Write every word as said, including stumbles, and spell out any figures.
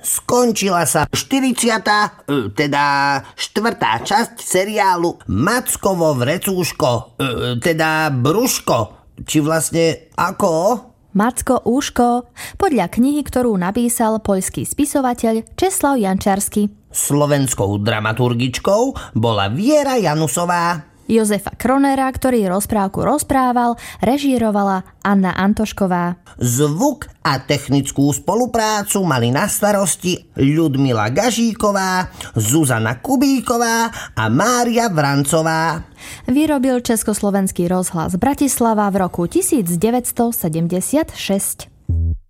Skončila sa štyridsiata, teda štvrtá časť seriálu Mackovo vrecúško, teda Brúško. Či vlastne ako? Macko Úško, podľa knihy, ktorú napísal poľský spisovateľ Česlav Jančarsky. Slovenskou dramaturgičkou bola Viera Janusová. Jozefa Kronera, ktorý rozprávku rozprával, režírovala Anna Antošková. Zvuk a technickú spoluprácu mali na starosti Ľudmila Gažíková, Zuzana Kubíková a Mária Vrancová. Vyrobil Československý rozhlas Bratislava v roku devätnásť sedemdesiatšesť.